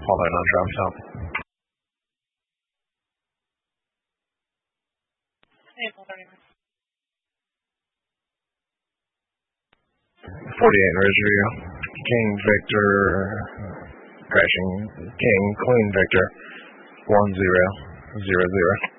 Following on drop stop. 48 Rosary, King Victor, crashing, King Queen Victor, 1000.